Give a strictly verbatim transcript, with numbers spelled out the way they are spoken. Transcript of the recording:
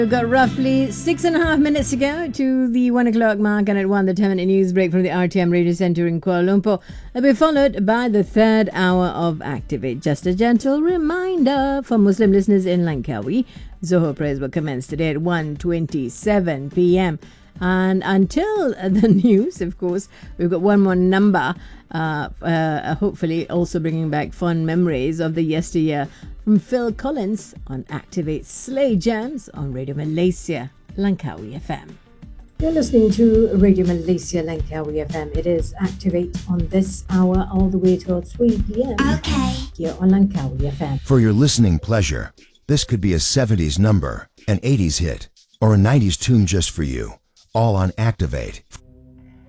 We've got roughly six and a half minutes to go to the one o'clock mark, and at one, the ten-minute news break from the R T M Radio Centre in Kuala Lumpur will be followed by the third hour of Activate. Just a gentle reminder for Muslim listeners in Langkawi, Zohor prayers will commence today at one twenty-seven p.m. And until the news, of course, we've got one more number, uh, uh, hopefully also bringing back fond memories of the yesteryear from Phil Collins on Activate Slay Jams on Radio Malaysia, Langkawi F M. You're listening to Radio Malaysia, Langkawi F M. It is Activate on this hour all the way till three p.m. Okay. Here on Langkawi F M. For your listening pleasure, this could be a seventies number, an eighties hit, or a nineties tune just for you. All on Activate.